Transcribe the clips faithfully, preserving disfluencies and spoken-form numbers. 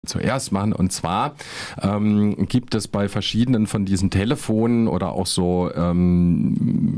zuerst machen. Und zwar ähm, gibt es bei verschiedenen von diesen Telefonen oder auch so ähm,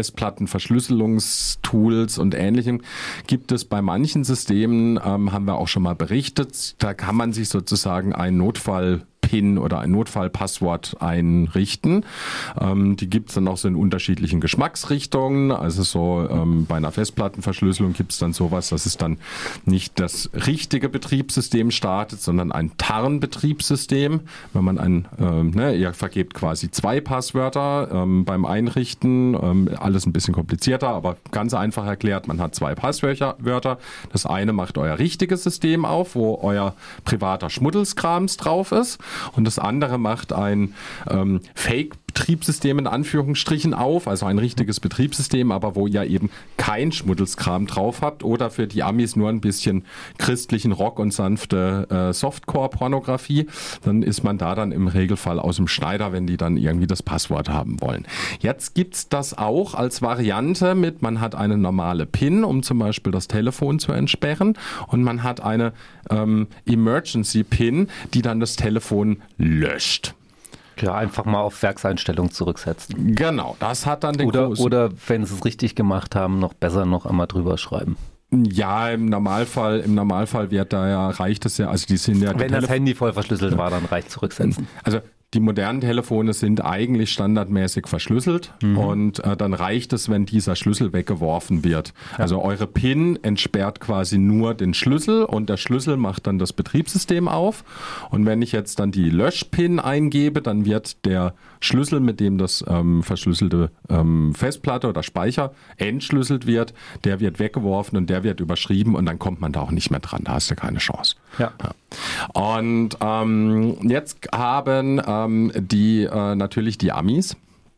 Festplattenverschlüsselungstools und Ähnlichem, gibt es bei manchen Systemen, ähm, haben wir auch schon mal berichtet, da kann man sich sozusagen einen Notfall PIN oder ein Notfallpasswort einrichten. Ähm, die gibt es dann auch so in unterschiedlichen Geschmacksrichtungen. Also so ähm, bei einer Festplattenverschlüsselung gibt es dann sowas, dass es dann nicht das richtige Betriebssystem startet, sondern ein Tarnbetriebssystem. Wenn man ein, ähm, ne, ihr vergebt quasi zwei Passwörter ähm, beim Einrichten. Ähm, alles ein bisschen komplizierter, aber ganz einfach erklärt, man hat zwei Passwörter. Das eine macht euer richtiges System auf, wo euer privater Schmuddelskrams drauf ist. Und das andere macht ein ähm, Fake-Betriebssystem in Anführungsstrichen auf, also ein richtiges Betriebssystem, aber wo ihr eben kein Schmuddelskram drauf habt oder für die Amis nur ein bisschen christlichen Rock und sanfte äh, Softcore-Pornografie, dann ist man da dann im Regelfall aus dem Schneider, wenn die dann irgendwie das Passwort haben wollen. Jetzt gibt's das auch als Variante mit, man hat eine normale PIN, um zum Beispiel das Telefon zu entsperren, und man hat eine ähm, Emergency-PIN, die dann das Telefon löscht. Ja, einfach mal auf Werkseinstellung zurücksetzen. Genau, das hat dann den Oder, großen... oder wenn sie es richtig gemacht haben, noch besser noch einmal drüber schreiben. Ja, im Normalfall, im Normalfall wird da ja, reicht es ja, also die sind ja... Wenn das Handy voll verschlüsselt war, dann reicht zurücksetzen. Also die modernen Telefone sind eigentlich standardmäßig verschlüsselt, mhm. und äh, dann reicht es, wenn dieser Schlüssel weggeworfen wird. Ja. Also eure PIN entsperrt quasi nur den Schlüssel und der Schlüssel macht dann das Betriebssystem auf. Und wenn ich jetzt dann die Lösch-PIN eingebe, dann wird der Schlüssel, mit dem das ähm, verschlüsselte ähm, Festplatte oder Speicher entschlüsselt wird, der wird weggeworfen und der wird überschrieben und dann kommt man da auch nicht mehr dran. Da hast du keine Chance. Ja. Ja. Und ähm, jetzt haben ähm, die äh, natürlich die Amis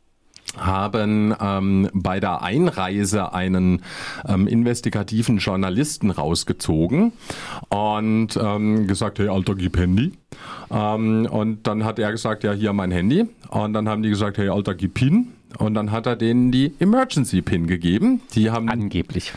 haben ähm, bei der Einreise einen ähm, investigativen Journalisten rausgezogen und ähm, gesagt, hey Alter, gib Handy. Ähm, und dann hat er gesagt, ja, hier mein Handy. Und dann haben die gesagt, hey Alter, gib PIN. Und dann hat er denen die Emergency-PIN gegeben. Die haben angeblich.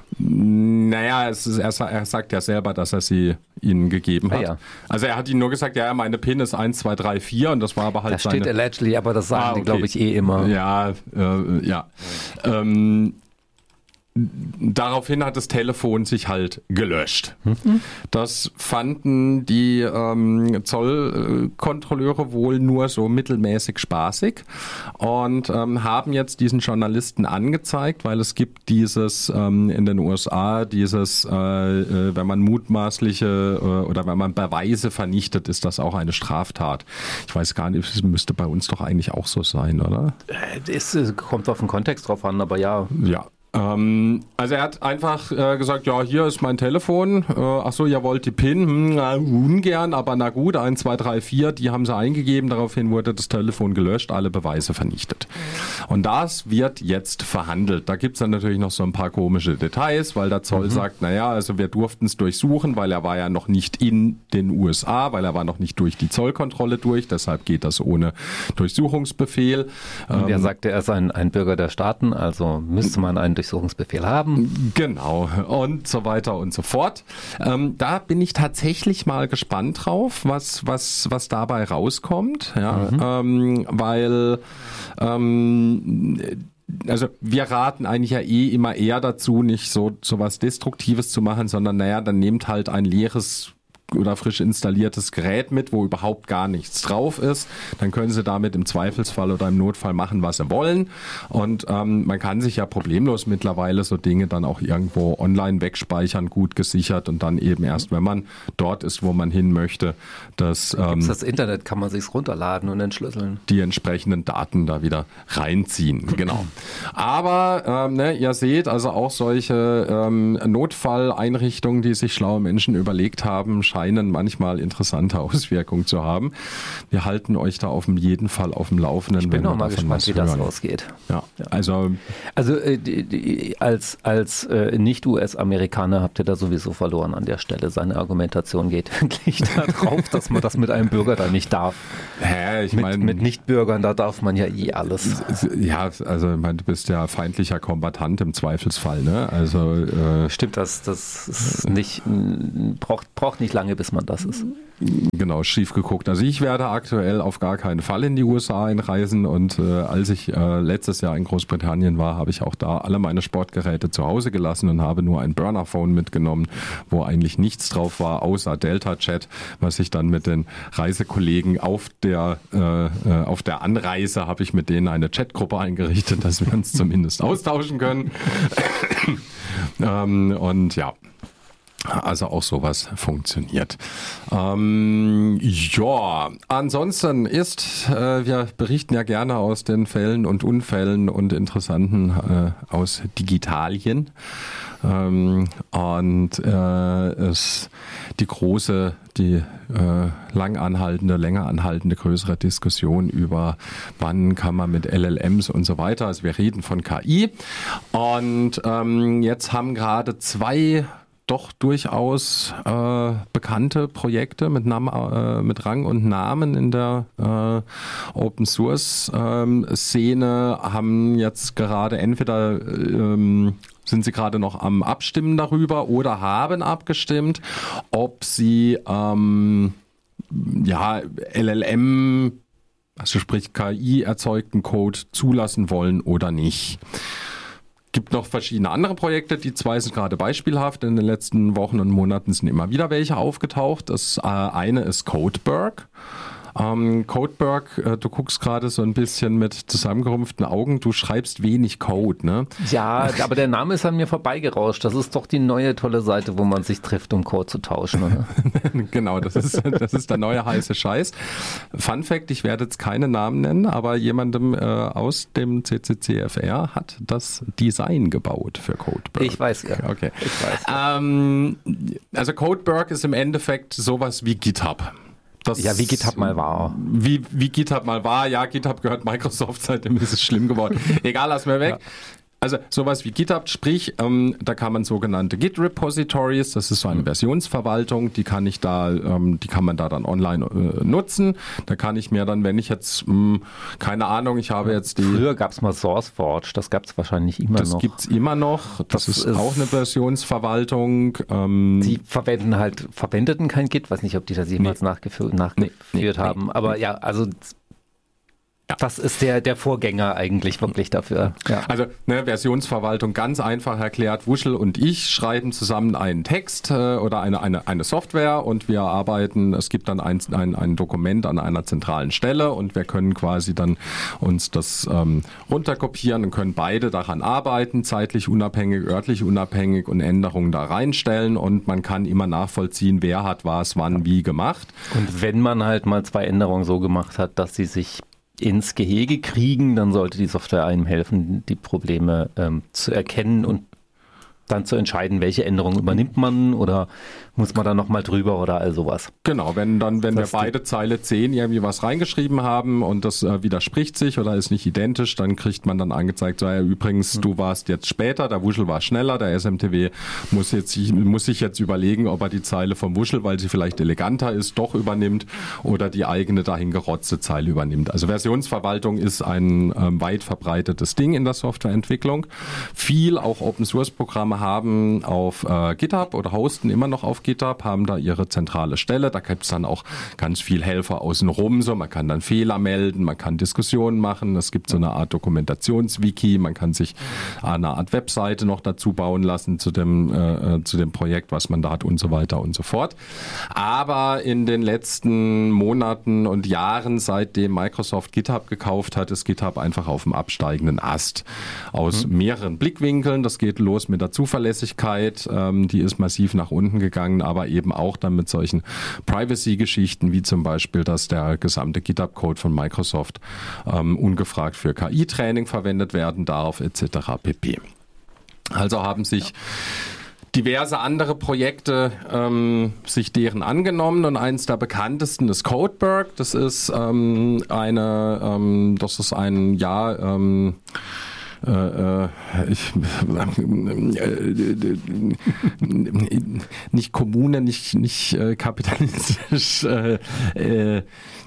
Naja, es ist, er, er sagt ja selber, dass er sie ihnen gegeben hat. Ah, ja. Also er hat ihnen nur gesagt, ja, meine PIN ist eins, zwei, drei, vier und das war aber halt das seine... Das steht allegedly, aber das sagen ah, okay. die, glaube ich, eh immer. Ja, äh, ja. Ähm, daraufhin hat das Telefon sich halt gelöscht. Mhm. Das fanden die ähm, Zollkontrolleure wohl nur so mittelmäßig spaßig und ähm, haben jetzt diesen Journalisten angezeigt, weil es gibt dieses ähm, in den U S A, dieses, äh, äh, wenn man mutmaßliche äh, oder wenn man Beweise vernichtet, ist das auch eine Straftat. Ich weiß gar nicht, es müsste bei uns doch eigentlich auch so sein, oder? Es kommt auf den Kontext drauf an, aber ja. Ja. Also er hat einfach äh, gesagt, ja, hier ist mein Telefon. Äh, ach so, ihr wollt die PIN? Hm, na, ungern, aber na gut, eins, zwei, drei, vier, die haben sie eingegeben. Daraufhin wurde das Telefon gelöscht, alle Beweise vernichtet. Und das wird jetzt verhandelt. Da gibt's dann natürlich noch so ein paar komische Details, weil der Zoll mhm. sagt, naja, also wir durften es durchsuchen, weil er war ja noch nicht in den U S A, weil er war noch nicht durch die Zollkontrolle durch. Deshalb geht das ohne Durchsuchungsbefehl. Und er ähm, sagte, er ist ein, ein Bürger der Staaten, also müsste man einen Durchsuchungsbefehl haben. Genau, und so weiter und so fort. Ähm, da bin ich tatsächlich mal gespannt drauf, was, was, was dabei rauskommt. Ja, mhm. ähm, weil ähm, also wir raten eigentlich ja eh immer eher dazu, nicht so, so was Destruktives zu machen, sondern naja, dann nehmt halt ein leeres oder frisch installiertes Gerät mit, wo überhaupt gar nichts drauf ist. Dann können Sie damit im Zweifelsfall oder im Notfall machen, was Sie wollen. Und ähm, man kann sich ja problemlos mittlerweile so Dinge dann auch irgendwo online wegspeichern, gut gesichert und dann eben erst, wenn man dort ist, wo man hin möchte, das, ähm, gibt's das Internet, kann man sich's runterladen und entschlüsseln. Die entsprechenden Daten da wieder reinziehen. Genau. Aber ähm, ne, ihr seht also auch solche ähm, Notfalleinrichtungen, die sich schlaue Menschen überlegt haben, scheinen manchmal interessante Auswirkungen zu haben. Wir halten euch da auf jeden Fall auf dem Laufenden. Ich bin noch mal gespannt, wie das ausgeht. Ja, also also äh, die, die, als, als äh, Nicht-U S-Amerikaner habt ihr da sowieso verloren an der Stelle. Seine Argumentation geht wirklich darauf, dass man das mit einem Bürger da nicht darf. Hä, ich mit, mein, mit Nicht-Bürgern, da darf man ja eh alles. Ja, also ich mein, du bist ja feindlicher Kombattant im Zweifelsfall, ne? Also äh, stimmt, das, das ist nicht, braucht, braucht nicht lange lange, bis man das ist. Genau, schief geguckt. Also ich werde aktuell auf gar keinen Fall in die U S A einreisen und äh, als ich äh, letztes Jahr in Großbritannien war, habe ich auch da alle meine Sportgeräte zu Hause gelassen und habe nur ein Burner-Phone mitgenommen, wo eigentlich nichts drauf war, außer Delta-Chat, was ich dann mit den Reisekollegen auf der, äh, auf der Anreise habe ich mit denen eine Chatgruppe eingerichtet, dass wir uns zumindest austauschen können. ähm, und ja. Also auch sowas funktioniert. Ähm, ja, ansonsten ist, äh, wir berichten ja gerne aus den Fällen und Unfällen und Interessanten äh, aus Digitalien. Ähm, und äh, ist die große, die äh, lang anhaltende, länger anhaltende, größere Diskussion über wann kann man mit L L Ms und so weiter. Also wir reden von K I. Und ähm, jetzt haben gerade zwei doch durchaus äh, bekannte Projekte mit, Nam- äh, mit Rang und Namen in der äh, Open Source ähm, Szene haben jetzt gerade entweder ähm, sind sie gerade noch am Abstimmen darüber oder haben abgestimmt, ob sie ähm, ja L L M, also sprich K I erzeugten Code zulassen wollen oder nicht. Gibt noch verschiedene andere Projekte, die zwei sind gerade beispielhaft. In den letzten Wochen und Monaten sind immer wieder welche aufgetaucht. Das äh, eine ist Codeberg. Ähm, Codeberg, äh, du guckst gerade so ein bisschen mit zusammengerümpften Augen, du schreibst wenig Code, ne? Ja, aber der Name ist an mir vorbeigerauscht. Das ist doch die neue tolle Seite, wo man sich trifft, um Code zu tauschen, oder? Genau, das ist, das ist der neue heiße Scheiß. Fun Fact, ich werde jetzt keine Namen nennen, aber jemandem äh, aus dem C C C F R hat das Design gebaut für Codeberg. Ich weiß, ja. Okay. Ich weiß. Ähm, also Codeberg ist im Endeffekt sowas wie GitHub. Das ja, wie GitHub mal war. Wie, wie GitHub mal war. Ja, GitHub gehört Microsoft, seitdem ist es schlimm geworden. Egal, lass mir weg. Ja. Also sowas wie GitHub, sprich, ähm, da kann man sogenannte Git-Repositories, das ist so eine Versionsverwaltung, die kann ich da, ähm, die kann man da dann online äh, nutzen. Da kann ich mir dann, wenn ich jetzt, mh, keine Ahnung, ich habe jetzt die... Früher gab es mal SourceForge, das gab es wahrscheinlich immer das noch. Das gibt es immer noch, das, das ist, ist auch eine Versionsverwaltung. Ähm, die verwenden halt, verwendeten kein Git, weiß nicht, ob die das jemals nee. nachgeführt, nachgeführt nee, nee, haben, nee, aber nee. ja, also... Ja. Das ist der, der Vorgänger eigentlich wirklich dafür. Ja. Also ne, Versionsverwaltung ganz einfach erklärt. Wuschel und ich schreiben zusammen einen Text äh, oder eine, eine, eine Software und wir arbeiten, es gibt dann ein, ein, ein Dokument an einer zentralen Stelle und wir können quasi dann uns das ähm, runterkopieren und können beide daran arbeiten, zeitlich unabhängig, örtlich unabhängig und Änderungen da reinstellen und man kann immer nachvollziehen, wer hat was, wann, wie gemacht. Und wenn man halt mal zwei Änderungen so gemacht hat, dass sie sich ins Gehege kriegen, dann sollte die Software einem helfen, die Probleme ähm, zu erkennen und dann zu entscheiden, welche Änderungen übernimmt man oder muss man da nochmal drüber oder all sowas. Genau, wenn dann, wenn das wir beide Zeile zehn irgendwie was reingeschrieben haben und das äh, widerspricht sich oder ist nicht identisch, dann kriegt man dann angezeigt, so ja, übrigens, mhm. du warst jetzt später, der Wuschel war schneller, der S M T W muss jetzt muss sich jetzt überlegen, ob er die Zeile vom Wuschel, weil sie vielleicht eleganter ist, doch übernimmt oder die eigene dahin gerotzte Zeile übernimmt. Also Versionsverwaltung ist ein ähm, weit verbreitetes Ding in der Softwareentwicklung. Viel auch Open-Source-Programme haben auf äh, GitHub oder hosten immer noch auf GitHub, haben da ihre zentrale Stelle. Da gibt es dann auch ganz viel Helfer außenrum. So, man kann dann Fehler melden, man kann Diskussionen machen. Es gibt so eine Art Dokumentationswiki. Man kann sich eine Art Webseite noch dazu bauen lassen zu dem, äh, zu dem Projekt, was man da hat und so weiter und so fort. Aber in den letzten Monaten und Jahren, seitdem Microsoft GitHub gekauft hat, ist GitHub einfach auf dem absteigenden Ast. Aus mhm. mehreren Blickwinkeln. Das geht los mit der Zuverlässigkeit. Ähm, die ist massiv nach unten gegangen, aber eben auch dann mit solchen Privacy-Geschichten, wie zum Beispiel, dass der gesamte GitHub-Code von Microsoft ähm, ungefragt für K I-Training verwendet werden darf, et cetera pp. Also haben sich ja. diverse andere Projekte ähm, sich deren angenommen und eins der bekanntesten ist Codeberg. Das ist ähm, eine, ähm, das ist ein ja ähm, äh, ich, äh, nicht Kommune, nicht, nicht äh, kapitalistisch, äh, äh,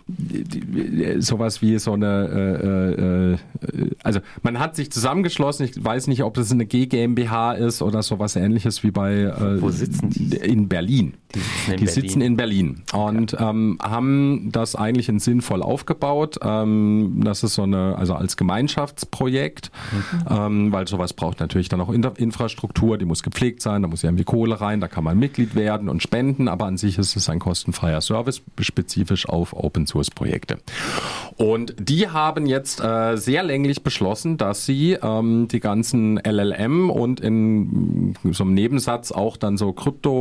sowas wie so eine, äh, äh, also man hat sich zusammengeschlossen, ich weiß nicht, ob das eine G GmbH ist oder sowas ähnliches wie bei äh, Wo sitzen die? In Berlin. Die sitzen in die Berlin. sitzen in Berlin und okay. ähm, haben das eigentlich in sinnvoll aufgebaut. Ähm, das ist so eine, also als Gemeinschaftsprojekt, mhm. ähm, weil sowas braucht natürlich dann auch Infrastruktur, die muss gepflegt sein, da muss irgendwie Kohle rein, da kann man Mitglied werden und spenden, aber an sich ist es ein kostenfreier Service, spezifisch auf Open Source Projekte. Und die haben jetzt äh, sehr länglich beschlossen, dass sie ähm, die ganzen L L M und in so einem Nebensatz auch dann so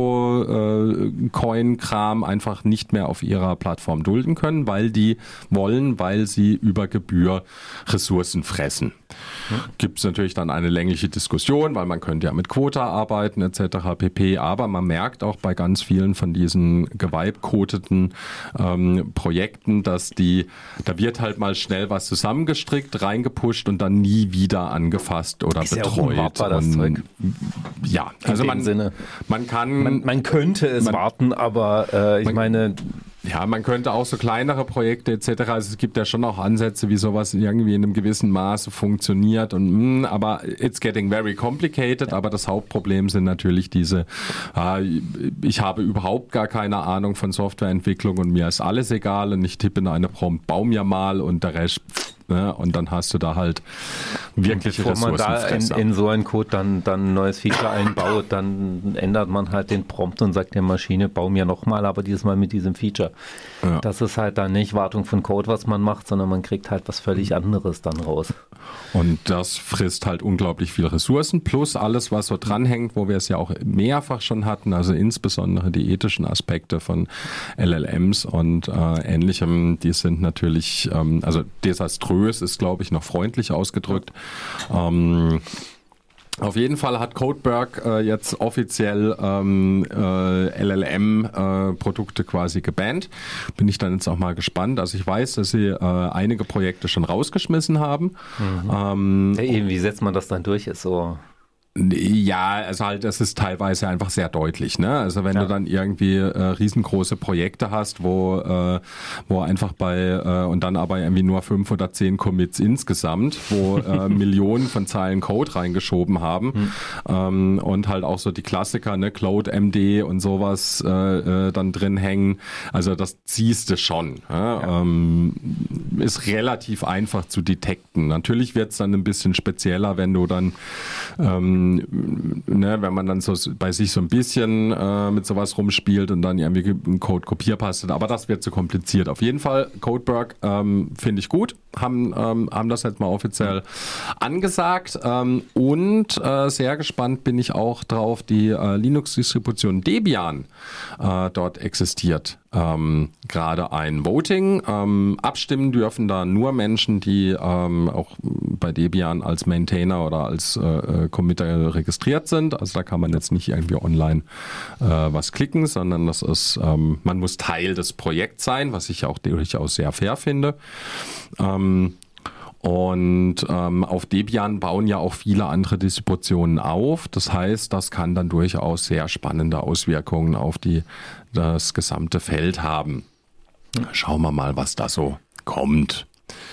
Krypto-Coin-Kram äh, einfach nicht mehr auf ihrer Plattform dulden können, weil die wollen, weil sie über Gebühr Ressourcen fressen. Hm. Gibt es natürlich dann eine längliche Diskussion, weil man könnte ja mit Quota arbeiten et cetera pp. Aber man merkt auch bei ganz vielen von diesen gevibe-codeten ähm, Projekten, dass die, da wird halt mal schnell was zusammengestrickt, reingepusht und dann nie wieder angefasst oder ist betreut. Ja, das und, Zeug. Ja, also man, Sinne. man kann... Man, man könnte es man, warten, aber äh, ich man, meine... Ja, man könnte auch so kleinere Projekte et cetera. Also es gibt ja schon auch Ansätze, wie sowas irgendwie in einem gewissen Maße funktioniert. Und mh, aber it's getting very complicated. Aber das Hauptproblem sind natürlich diese, äh, ich habe überhaupt gar keine Ahnung von Softwareentwicklung und mir ist alles egal und ich tippe in eine Prompt, bau mir mal und der Rest... Ne? Und dann hast du da halt wirkliche Ressourcenfresser. Bevor man da in, in so einen Code dann, dann ein neues Feature einbaut, dann ändert man halt den Prompt und sagt der Maschine, bau mir nochmal, aber dieses Mal mit diesem Feature. Ja. Das ist halt dann nicht Wartung von Code, was man macht, sondern man kriegt halt was völlig anderes dann raus. Und das frisst halt unglaublich viel Ressourcen, plus alles, was so dranhängt, wo wir es ja auch mehrfach schon hatten, also insbesondere die ethischen Aspekte von L L Ms und äh, Ähnlichem, die sind natürlich, ähm, also desaströs ist, glaube ich, noch freundlich ausgedrückt. Ähm, Auf jeden Fall hat Codeberg äh, jetzt offiziell ähm, äh, L L M-Produkte äh, quasi gebannt. Bin ich dann jetzt auch mal gespannt. Also ich weiß, dass sie äh, einige Projekte schon rausgeschmissen haben. Mhm. Ähm, ja, eben, wie setzt man das dann durch? Ist so... Ja, also halt, das ist teilweise einfach sehr deutlich, ne? Also wenn ja. du dann irgendwie äh, riesengroße Projekte hast, wo äh, wo einfach bei äh, und dann aber irgendwie nur fünf oder zehn Commits insgesamt, wo äh, Millionen von Zeilen Code reingeschoben haben hm. ähm, und halt auch so die Klassiker, ne, Cloud M D und sowas äh, äh, dann drin hängen. Also das ziehst du schon. Ja? Ja. Ähm, ist relativ einfach zu detekten. Natürlich wird es dann ein bisschen spezieller, wenn du dann ähm, Ne, wenn man dann so bei sich so ein bisschen äh, mit sowas rumspielt und dann irgendwie einen Code kopierpastet, aber das wird zu kompliziert. Auf jeden Fall, Codeberg ähm, finde ich gut, haben, ähm, haben das jetzt mal offiziell angesagt ähm, und äh, sehr gespannt bin ich auch drauf, die äh, Linux-Distribution Debian äh, dort existiert. Ähm, gerade ein Voting. Ähm, abstimmen dürfen da nur Menschen, die ähm, auch bei Debian als Maintainer oder als äh, Committer registriert sind. Also da kann man jetzt nicht irgendwie online äh, was klicken, sondern das ist, ähm, man muss Teil des Projekts sein, was ich auch durchaus sehr fair finde. Ähm, Und ähm, auf Debian bauen ja auch viele andere Distributionen auf. Das heißt, das kann dann durchaus sehr spannende Auswirkungen auf die, das gesamte Feld haben. Schauen wir mal, was da so kommt.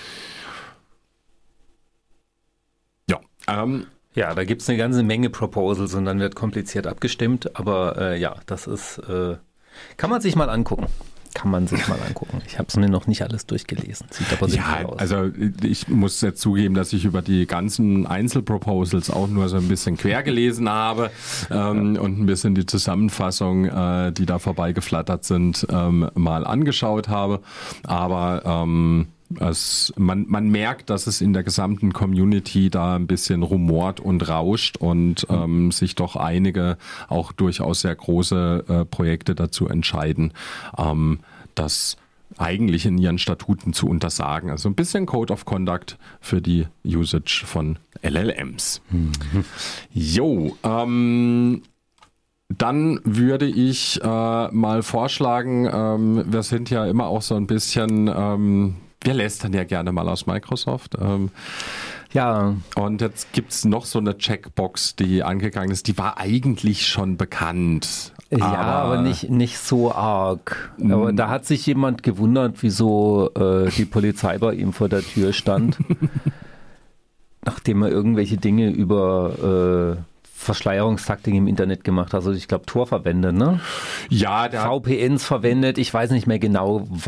Ja, ähm, ja, da gibt es eine ganze Menge Proposals und dann wird kompliziert abgestimmt. Aber äh, ja, das ist, äh, kann man sich mal angucken. Kann man sich mal angucken. Ich habe es mir noch nicht alles durchgelesen. Sieht aber sinnvoll ja, aus. Also ich muss jetzt zugeben, dass ich über die ganzen Einzelproposals auch nur so ein bisschen quer gelesen habe ähm, ja. und ein bisschen die Zusammenfassung, äh, die da vorbeigeflattert sind, ähm, mal angeschaut habe. Aber ähm, es, man, man merkt, dass es in der gesamten Community da ein bisschen rumort und rauscht und ähm, sich doch einige auch durchaus sehr große äh, Projekte dazu entscheiden, ähm, das eigentlich in ihren Statuten zu untersagen. Also ein bisschen Code of Conduct für die Usage von L L Ms. Mhm. Jo, ähm... Dann würde ich äh, mal vorschlagen, ähm, wir sind ja immer auch so ein bisschen, ähm, wir lästern ja gerne mal aus Microsoft. Ähm, Ja. Und jetzt gibt es noch so eine Checkbox, die angegangen ist. Die war eigentlich schon bekannt. Ja, aber, aber nicht, nicht so arg. Aber da hat sich jemand gewundert, wieso äh, die Polizei bei ihm vor der Tür stand, nachdem er irgendwelche Dinge über äh, Verschleierungstaktik im Internet gemacht hat. Also ich glaube Tor verwendet, ne? Ja, der V P Ns verwendet. Ich weiß nicht mehr genau,